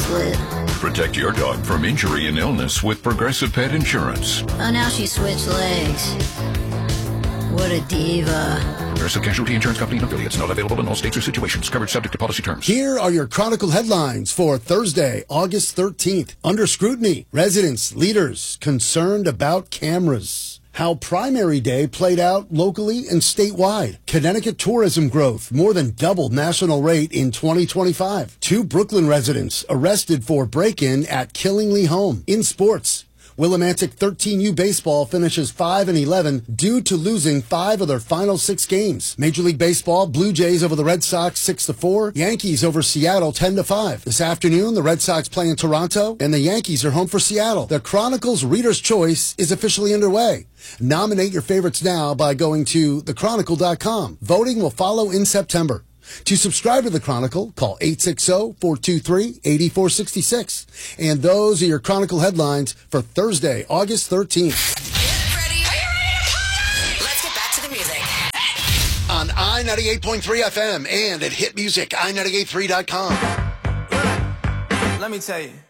split. Protect your dog from injury and illness with Progressive Pet Insurance. Oh, now she switched legs. What a diva. Progressive Casualty Insurance Company and affiliates. Not available in all states or situations. Coverage subject to policy terms. Here are your Chronicle headlines for Thursday, August 13th. Under scrutiny, residents, leaders concerned about cameras. How primary day played out locally and statewide. Connecticut tourism growth more than doubled national rate in 2025. 2 Brooklyn residents arrested for break-in at Killingly home. In sports, Willimantic 13U baseball finishes 5-11 due to losing 5 of their final 6 games. Major League Baseball, Blue Jays over the Red Sox 6-4, Yankees over Seattle 10-5. This afternoon, the Red Sox play in Toronto, and the Yankees are home for Seattle. The Chronicle's Reader's Choice is officially underway. Nominate your favorites now by going to thechronicle.com. Voting will follow in September. To subscribe to The Chronicle, call 860-423-8466. And those are your Chronicle headlines for Thursday, August 13th. Get ready. Are you ready to party? Let's get back to the music. On I98.3 FM and at hitmusic, i983.com. Let me tell you.